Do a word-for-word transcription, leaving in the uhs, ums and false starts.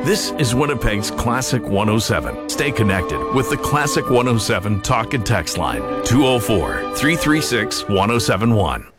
This is Winnipeg's Classic one oh seven. Stay connected with the Classic one oh seven talk and text line, two oh four, three three six, one oh seven one.